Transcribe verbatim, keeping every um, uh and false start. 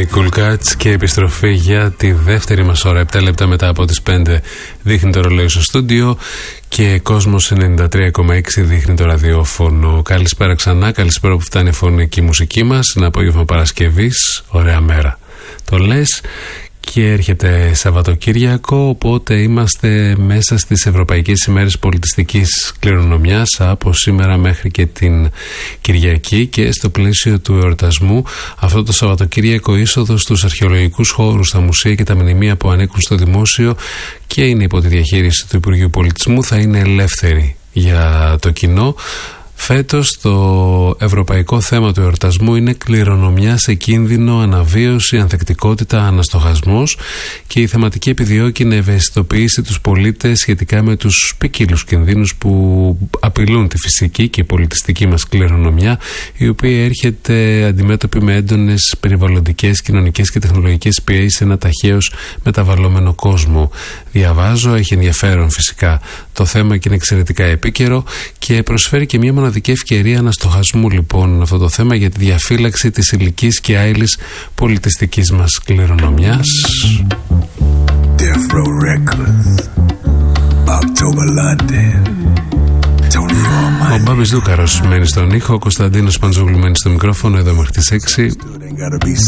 οι Cool Cats και επιστροφή για τη δεύτερη μας ώρα. Επτά λεπτά μετά από τις πέντε δείχνει το ρολόι στο στούντιο και Κόσμος ενενήντα τρία κόμμα έξι δείχνει το ραδιόφωνο. Καλησπέρα ξανά, καλησπέρα που φτάνει η φωνική μουσική μας. Ένα απόγευμα Παρασκευής, ωραία μέρα. Το λες. Και έρχεται Σαββατοκύριακο, οπότε είμαστε μέσα στις Ευρωπαϊκές ημέρες πολιτιστικής κληρονομιάς από σήμερα μέχρι και την Κυριακή, και στο πλαίσιο του εορτασμού αυτό το Σαββατοκύριακο είσοδος στους αρχαιολογικούς χώρους, στα μουσεία και τα μνημεία που ανήκουν στο δημόσιο και είναι υπό τη διαχείριση του Υπουργείου Πολιτισμού θα είναι ελεύθερη για το κοινό. Φέτος το ευρωπαϊκό θέμα του εορτασμού είναι κληρονομιά σε κίνδυνο, αναβίωση, ανθεκτικότητα, αναστοχασμός, και η θεματική επιδιώκει να ευαισθητοποιήσει τους πολίτες σχετικά με τους ποικίλους κινδύνους που απειλούν τη φυσική και πολιτιστική μας κληρονομιά, η οποία έρχεται αντιμέτωπη με έντονες περιβαλλοντικές, κοινωνικές και τεχνολογικές πιέσεις σε ένα ταχαίως μεταβαλλόμενο κόσμο. Διαβάζω, έχει ενδιαφέρον φυσικά το θέμα και είναι εξαιρετικά επίκαιρο και προσφέρει και μια μοναδική ευκαιρία αναστοχασμού λοιπόν αυτό το θέμα για τη διαφύλαξη της υλικής και άειλης πολιτιστικής μας κληρονομιάς. Ο Μπάμπης Δούκαρος μένει στον ήχο, ο Κωνσταντίνος Παντζόγλου μένει στο μικρόφωνο, εδώ μέχρι τις έξι.